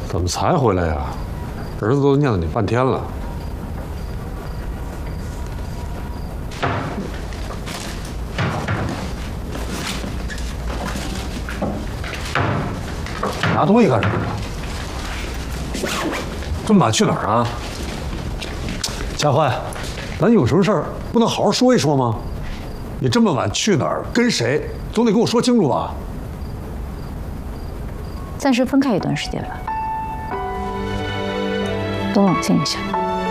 怎么才回来呀？儿子都念叨你半天了。拿东西干什么？这么晚去哪儿啊？佳欢，咱有什么事儿不能好好说一说吗？你这么晚去哪儿，跟谁，总得跟我说清楚吧。 暂时分开一段时间吧，多冷静一下。